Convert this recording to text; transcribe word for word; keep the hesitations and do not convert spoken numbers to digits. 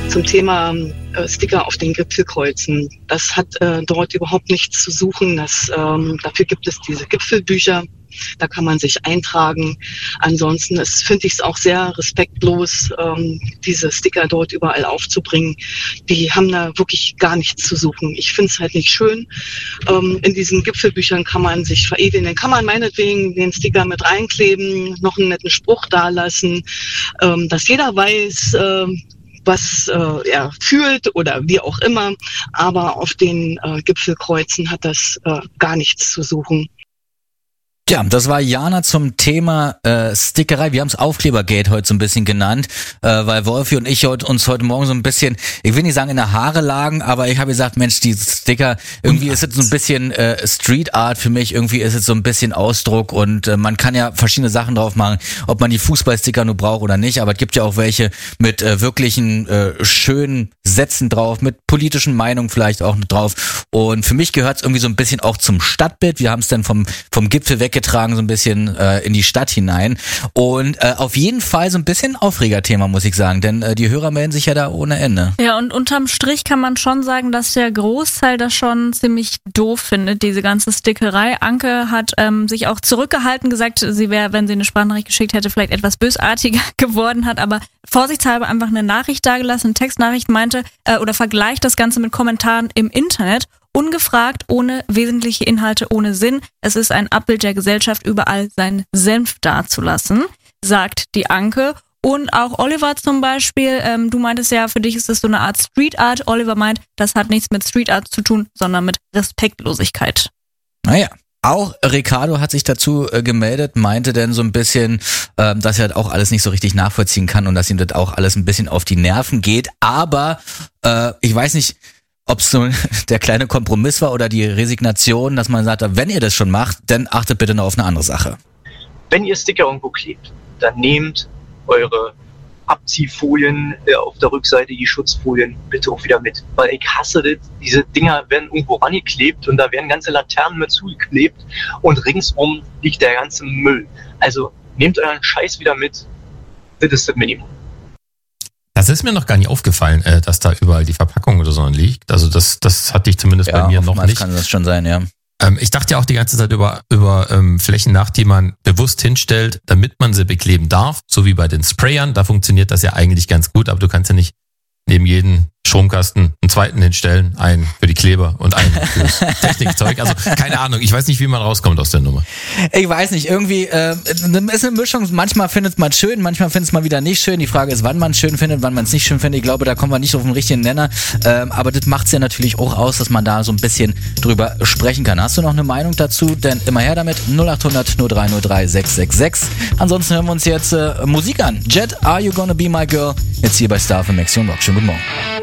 zum Thema äh, Sticker auf den Gipfelkreuzen. Das hat äh, dort überhaupt nichts zu suchen. Das, ähm, dafür gibt es diese Gipfelbücher. Da kann man sich eintragen. Ansonsten finde ich es auch sehr respektlos, ähm, diese Sticker dort überall aufzubringen. Die haben da wirklich gar nichts zu suchen. Ich finde es halt nicht schön. Ähm, in diesen Gipfelbüchern kann man sich verewigen. Dann kann man meinetwegen den Sticker mit reinkleben, noch einen netten Spruch dalassen, ähm, dass jeder weiß, äh, was äh, er fühlt oder wie auch immer. Aber auf den äh, Gipfelkreuzen hat das äh, gar nichts zu suchen. Ja, das war Jana zum Thema äh, Stickerei. Wir haben es Aufklebergate heute so ein bisschen genannt, äh, weil Wolfi und ich heute, uns heute Morgen so ein bisschen, ich will nicht sagen in der Haare lagen, aber ich habe gesagt, Mensch, die Sticker, irgendwie ist es so ein bisschen äh, Street Art für mich, irgendwie ist es so ein bisschen Ausdruck und äh, man kann ja verschiedene Sachen drauf machen, ob man die Fußballsticker nur braucht oder nicht, aber es gibt ja auch welche mit äh, wirklichen äh, schönen Sätzen drauf, mit politischen Meinungen vielleicht auch drauf und für mich gehört es irgendwie so ein bisschen auch zum Stadtbild. Wir haben es dann vom vom Gipfel weggetragen, so ein bisschen äh, in die Stadt hinein und äh, auf jeden Fall so ein bisschen Aufregerthema, muss ich sagen, denn äh, die Hörer melden sich ja da ohne Ende. Ja, und unterm Strich kann man schon sagen, dass der Großteil das schon ziemlich doof findet, diese ganze Stickerei. Anke hat ähm, sich auch zurückgehalten, gesagt, sie wäre, wenn sie eine Sprachnachricht geschickt hätte, vielleicht etwas bösartiger geworden, hat aber vorsichtshalber einfach eine Nachricht dagelassen, eine Textnachricht, meinte äh, oder vergleicht das Ganze mit Kommentaren im Internet. Ungefragt, ohne wesentliche Inhalte, ohne Sinn. Es ist ein Abbild der Gesellschaft, überall seinen Senf dazulassen, sagt die Anke. Und auch Oliver zum Beispiel, ähm, du meintest ja, für dich ist das so eine Art Street Art. Oliver meint, das hat nichts mit Street Art zu tun, sondern mit Respektlosigkeit. Naja. Auch Ricardo hat sich dazu äh, gemeldet, meinte denn so ein bisschen, äh, dass er das auch alles nicht so richtig nachvollziehen kann und dass ihm das auch alles ein bisschen auf die Nerven geht. Aber äh, ich weiß nicht, ob es so der kleine Kompromiss war oder die Resignation, dass man sagt, wenn ihr das schon macht, dann achtet bitte noch auf eine andere Sache. Wenn ihr Sticker irgendwo klebt, dann nehmt eure Abziehfolien äh, auf der Rückseite, die Schutzfolien, bitte auch wieder mit. Weil ich hasse das, diese Dinger werden irgendwo rangeklebt und da werden ganze Laternen mit zugeklebt und ringsum liegt der ganze Müll. Also nehmt euren Scheiß wieder mit, das ist das Minimum. Das ist mir noch gar nicht aufgefallen, äh, dass da überall die Verpackung oder so liegt. Also das, das hatte ich zumindest ja, bei mir noch nicht. Kann das schon sein, ja. Ähm, ich dachte ja auch die ganze Zeit über, über ähm, Flächen nach, die man bewusst hinstellt, damit man sie bekleben darf, so wie bei den Sprayern. Da funktioniert das ja eigentlich ganz gut, aber du kannst ja nicht neben jeden Stromkasten einen zweiten hinstellen, einen für die Kleber und einen fürs Technikzeug. Also keine Ahnung, ich weiß nicht, wie man rauskommt aus der Nummer. Ich weiß nicht, irgendwie äh, ist eine Mischung, manchmal findet man es schön, manchmal findet es mal wieder nicht schön. Die Frage ist, wann man es schön findet, wann man es nicht schön findet. Ich glaube, da kommen wir nicht auf den richtigen Nenner. Ähm, aber das macht es ja natürlich auch aus, dass man da so ein bisschen drüber sprechen kann. Hast du noch eine Meinung dazu? Denn immer her damit, null acht hundert null drei null drei sechs sechs sechs. Ansonsten hören wir uns jetzt äh, Musik an. Jet, Are You Gonna Be My Girl? Jetzt hier bei Star F M Action Rock. Schönen guten Morgen.